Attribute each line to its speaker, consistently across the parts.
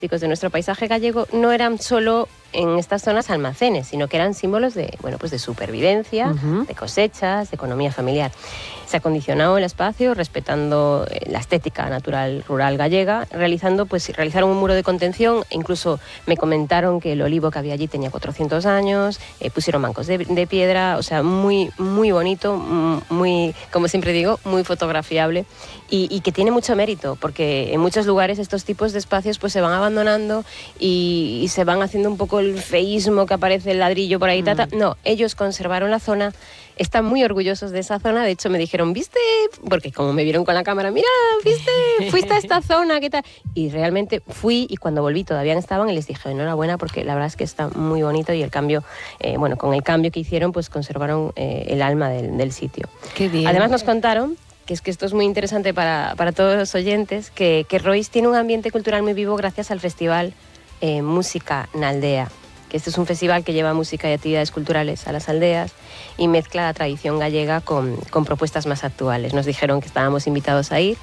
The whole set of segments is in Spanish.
Speaker 1: de nuestro paisaje gallego no eran solo en estas zonas almacenes, sino que eran símbolos de, bueno, pues de supervivencia, de cosechas, de economía familiar. Se ha acondicionado el espacio respetando la estética natural rural gallega, realizaron un muro de contención, incluso me comentaron que el olivo que había allí tenía 400 años, pusieron bancos de piedra, o sea, muy, muy bonito, muy, como siempre digo, muy fotografiable y que tiene mucho mérito, porque en muchos lugares estos tipos de espacios pues se van abandonando y se van haciendo un poco el feísmo que aparece el ladrillo por ahí, No, ellos conservaron la zona, están muy orgullosos de esa zona, de hecho me dijeron, ¿viste? Porque como me vieron con la cámara, mira, ¿viste? Fuiste a esta zona, ¿qué tal? Y realmente fui y cuando volví todavía estaban y les dije, enhorabuena, porque la verdad es que está muy bonito y el cambio, con el cambio que hicieron, pues conservaron el alma del sitio.
Speaker 2: Qué bien.
Speaker 1: Además nos contaron que es que esto es muy interesante para todos los oyentes, que Rois tiene un ambiente cultural muy vivo gracias al festival Música na Aldea, que este es un festival que lleva música y actividades culturales a las aldeas y mezcla la tradición gallega con propuestas más actuales. Nos dijeron que estábamos invitados a ir.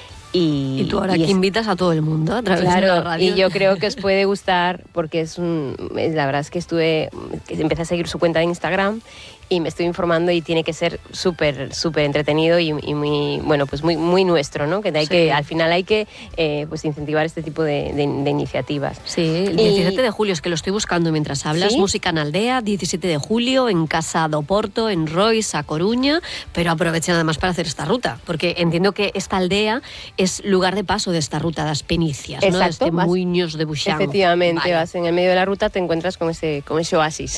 Speaker 2: Y tú ahora aquí invitas a todo el mundo a través de la radio.
Speaker 1: Y yo creo que os puede gustar porque la verdad es que empecé a seguir su cuenta de Instagram y me estoy informando y tiene que ser súper, súper entretenido y muy, bueno, pues muy, muy nuestro, ¿no? Al final hay que pues incentivar este tipo de iniciativas.
Speaker 2: Sí, el 17 de julio, es que lo estoy buscando mientras hablas. ¿Sí? Música na Aldea, 17 de julio, en Casa do Porto, en Rois, a Coruña, pero aprovechen además para hacer esta ruta, porque entiendo que esta aldea es lugar de paso de esta ruta das Penicias,
Speaker 1: exacto,
Speaker 2: ¿no? Desde Muiños de Buxán.
Speaker 1: Efectivamente,
Speaker 2: vale.
Speaker 1: Vas en el medio de la ruta, te encuentras con ese oasis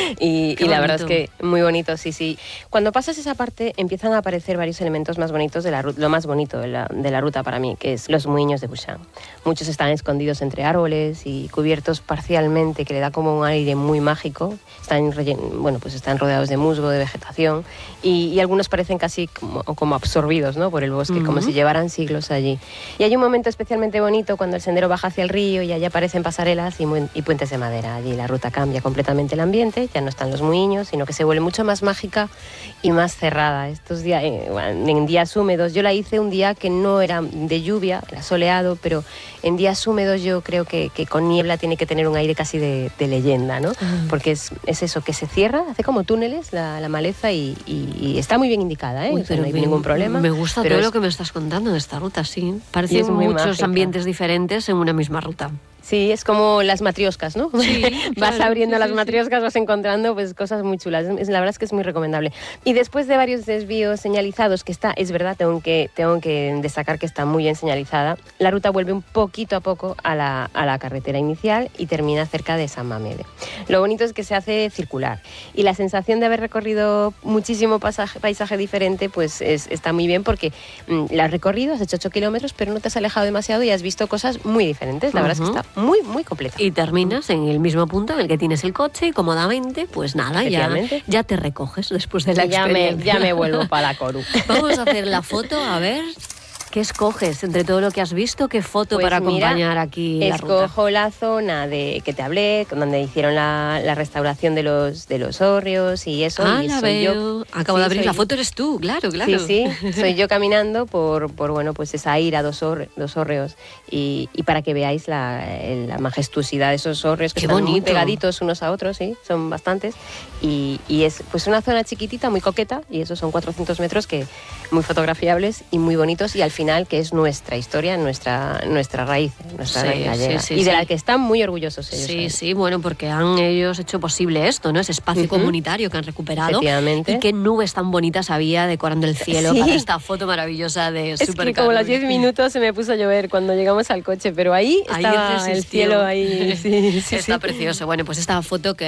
Speaker 1: y la verdad es que muy bonito, sí. Cuando pasas esa parte empiezan a aparecer varios elementos más bonitos de la ruta, lo más bonito de la ruta para mí, que es los Muiños de Buxán. Muchos están escondidos entre árboles y cubiertos parcialmente, que le da como un aire muy mágico. Están rodeados de musgo, de vegetación y algunos parecen casi como absorbidos, ¿no? Por el bosque, como si llevaran siglos allí. Y hay un momento especialmente bonito cuando el sendero baja hacia el río y allí aparecen pasarelas y puentes de madera. Allí la ruta cambia completamente el ambiente, ya no están los muiños, sino que se vuelve mucho más mágica y más cerrada. Estos días, en días húmedos, yo la hice un día que no era de lluvia, era soleado, pero en días húmedos yo creo que con niebla tiene que tener un aire casi de leyenda, ¿no? Porque es eso, que se cierra, hace como túneles la maleza y está muy bien indicada, ¿eh?
Speaker 2: Uy, pero
Speaker 1: no hay ningún problema.
Speaker 2: Me gusta todo lo que me estás contando de esta ruta, sí. Parecen muchos ambientes diferentes en una misma ruta.
Speaker 1: Sí, es como las matrioscas, ¿no?
Speaker 2: Sí,
Speaker 1: vas
Speaker 2: claro,
Speaker 1: abriendo las matrioscas, vas encontrando pues cosas muy chulas. La verdad es que es muy recomendable. Y después de varios desvíos señalizados, es verdad, tengo que destacar que está muy bien señalizada, la ruta vuelve un poquito a poco a la carretera inicial y termina cerca de San Mamede. Lo bonito es que se hace circular y la sensación de haber recorrido muchísimo paisaje diferente pues está muy bien porque la has recorrido, has hecho 8 kilómetros, pero no te has alejado demasiado y has visto cosas muy diferentes. La verdad es que está muy, muy completa.
Speaker 2: Y terminas en el mismo punto en el que tienes el coche y cómodamente, pues nada, ya te recoges después de la experiencia.
Speaker 1: Ya me vuelvo para la Coru.
Speaker 2: Vamos a hacer la foto, a ver... ¿Qué escoges entre todo lo que has visto? ¿Qué foto para acompañar aquí la ruta?
Speaker 1: Escojo la zona que te hablé, donde hicieron la restauración de los hórreos y eso.
Speaker 2: Ah,
Speaker 1: y
Speaker 2: la
Speaker 1: soy
Speaker 2: veo.
Speaker 1: Yo.
Speaker 2: Acabo de abrir la foto, eres tú, claro.
Speaker 1: Sí, soy yo caminando por esa ira dos hórreos y para que veáis la majestuosidad de esos hórreos que están muy pegaditos unos a otros, sí, son bastantes y es pues una zona chiquitita, muy coqueta y esos son 400 metros que muy fotografiables y muy bonitos y al final que es nuestra historia, nuestra raíz, nuestra raíz gallega. Y de la que están muy orgullosos ellos.
Speaker 2: Sí, bueno, porque han ellos hecho posible esto, ¿no? Ese espacio comunitario que han recuperado.
Speaker 1: Efectivamente.
Speaker 2: Y qué nubes tan bonitas había decorando el cielo para esta foto maravillosa de Super.
Speaker 1: Es que como a los 10 minutos se me puso a llover cuando llegamos al coche, pero ahí estaba el cielo ahí.
Speaker 2: Está precioso. Bueno, pues esta foto que